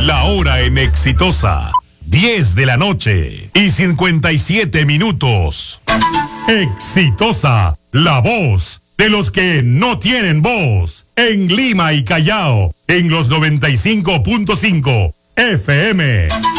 La hora en Exitosa, 10 de la noche y 57 minutos. Exitosa, la voz de los que no tienen voz. En Lima y Callao, en los 95.5 FM.